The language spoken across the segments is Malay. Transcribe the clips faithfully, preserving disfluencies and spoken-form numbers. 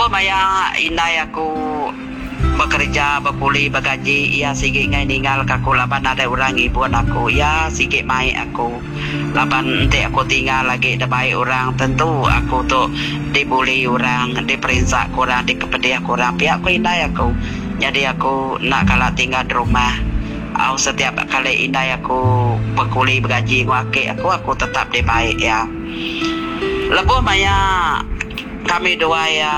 Lepas maya inai aku bekerja, berpulih, bergaji, ia sikit ngai ninggal aku laban ada orang ibu aku, ya sikit mai aku laban nanti aku tinggal lagi debai orang, tentu aku tu dibuli orang, diperintah kurang, dikepediah kurang, pihak aku inai aku, jadi aku nak kalah tinggal di rumah. Aku setiap kali inai aku berkuli bergaji ngake aku aku tetap dibaik ya. Lepas maya kami dua ya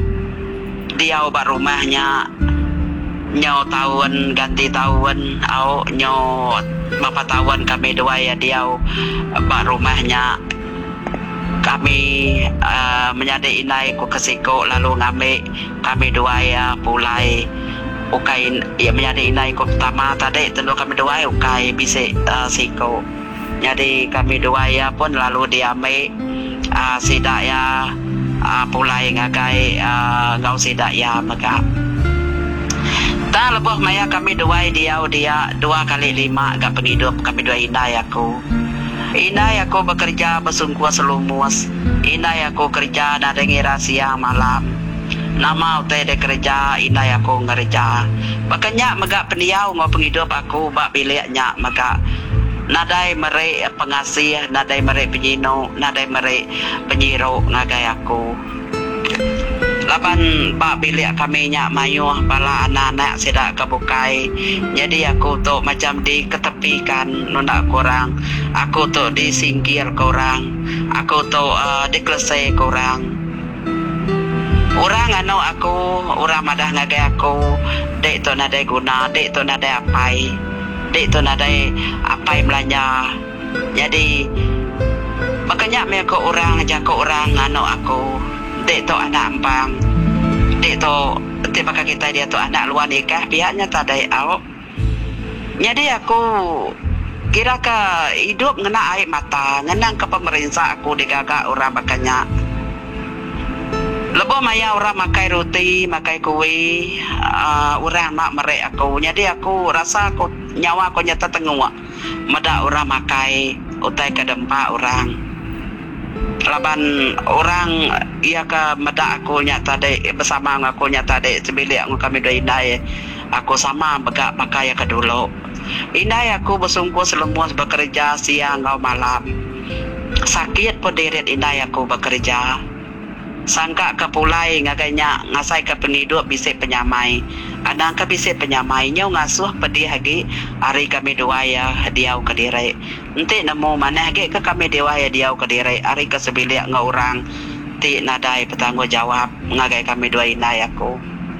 dia ubah rumahnya nyaw tahun ganti tahun au nyaw berapa tahun kami dua ya dia ubah rumahnya kami uh, menjadi inai ku kesiko lalu ngambil kami dua ya pulai ukai ya menjadi inai ku pertama tadi tentu kami dua ukai bisa uh, siko jadi kami dua ya pun lalu diambil uh, sidak ya uh, pulai ngagai uh, ngau sidak ya maka tak lepas maya kami dua dia dia dua kali lima agak penghidup kami dua inai aku inai aku bekerja bersungguh selumus inai aku kerja dan dengar siang malam nama utai de kerja inai aku ngerja makanya megak peniau ngau penghidup aku bak biliknya maka nadai merek pengasih nadai merek penyino nadai merek penyiro ngagai aku lapan pak bilik kami nyak mayuh bala anak-anak sedak kebukai jadi aku tu macam diketepikan nunda kurang aku tu disingkir kurang aku tu uh, dikelesai kurang orang anu aku orang madah ngagai aku dek tu nadai guna dek tu nadai apai dek tu nadai apai belanja jadi makanya mereka orang jaga orang anu aku dek tu anak empang dek tu tiba kita dia tu anak luar nikah pihaknya tak ada awak jadi aku kira ke hidup ngena air mata ngenang ke pemerintah aku digagak orang makanya lepas maya orang makai roti makai kue uh, orang nak merek aku jadi aku rasa aku nyawa aku nyata tengok meda orang makai utai ke dempa orang laban orang ia ke meda aku nyata dek bersama aku nyata dek sebilik aku kami dua inai aku sama begak pakai ke dulu inai aku bersungguh selemus bekerja siang atau malam sakit pun deret inai aku bekerja sangka kepulai ngaganya ngasai ke penghidup bisa penyamai adang ke bisa penyamai nyau ngasuh pedih lagi hari kami dua ya diau ke diri nanti nemu mana lagi ke kami dewa ya diau ke diri hari ke sebilik ngorang ti nadai bertanggung jawab ngagai kami dua inai aku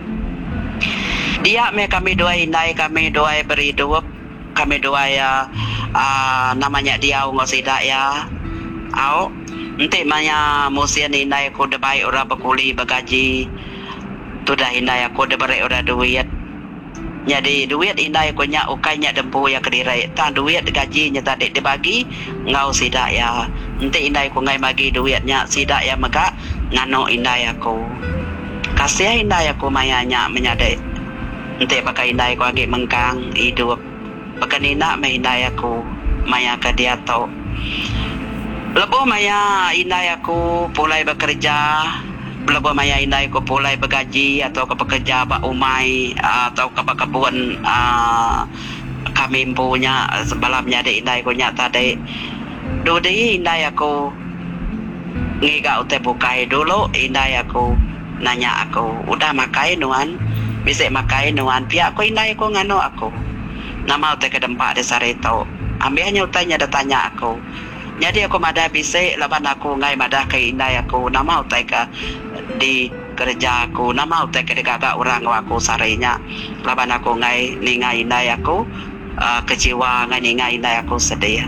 dia me kami dua inai kami dua berhidup kami dua ya uh, namanya diau ngosidak ya au nanti maya musian inai aku debai orang berkuli bergaji tu dah inai aku debari orang duit jadi duit inai aku nyak ukainya dempu ya kediri tak duit gajinya tadi dibagi ngau sidak ya nanti inai aku ngai bagi duitnya sidak ya maka ngano inai aku kasih inai aku mayanya menyadai nanti pakai inai aku lagi mengkang hidup pakai nina me inai aku maya ke dia tau lepas maya inai aku pulai bekerja lepas maya inai aku pulai bergaji atau ke pekerja bak umai atau ke kebun uh, kami punya semalamnya ada inai aku nyak tadi dulu inai aku ngiga utai bukai dulu inai aku nanya aku udah makai nuan bisa makai nuan pihak aku inai aku ngano aku nama utai ke tempat desa reto ambilnya utainya ada tanya aku jadi aku madah bisa laban aku ngai madah ke inai aku nama utai ke di kerja aku nama utai ke digagak orang aku sarenya laban aku ngai ningai inai aku uh, kecewa ngai ningai inai aku sedih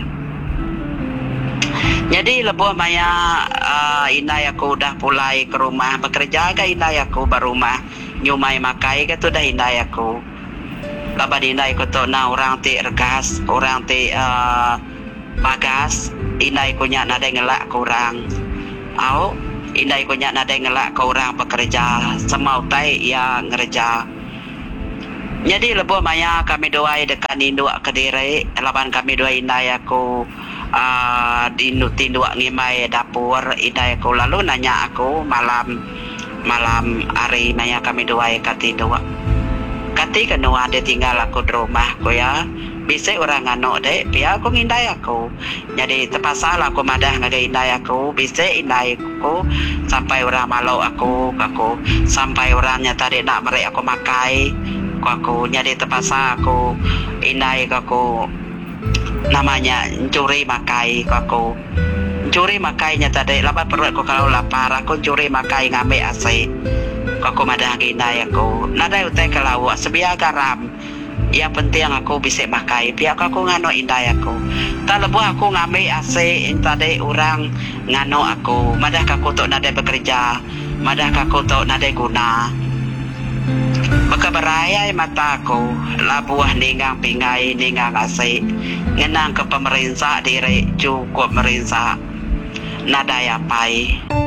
jadi lepas maya uh, inai aku dah pulai ke rumah bekerja ke inai aku berumah nyumai makai ke tu dah inai aku laban inai aku tu na orang ti regas orang ti uh, bagas inai ko nya nadai ngelak kurang au inai ko nya nadai ngelak kurang bekerja semau tai ya ngerja jadi lebuh maya kami doai dekat induk kediri laban kami dua inai aku uh, di tinduak ngimai dapur inai aku lalu nanya aku malam malam hari maya kami dua kati dua kati kenua dia tinggal aku di rumah ko ya bisa orang ngano dek biar aku ngindai aku jadi terpaksa aku madah ngagai indai aku bisa indai aku sampai orang malu aku aku sampai orangnya tadi nak merek aku makai aku, aku jadi terpaksa aku indai aku namanya curi makai aku curi makainya tadi lapa perut aku kalau lapar aku curi makai ngambil ase aku madah ngindai aku nada utai kalau sebiar garam yang penting aku bisa makai biar aku ngano indai aku tak lebu aku ngambil ase tadi orang ngano aku madah aku tok nada bekerja madah aku tok nada guna maka berayai mata aku labuah ningang pingai ningang ase ngenang ke pemerintah diri cukup merintah nada ya pai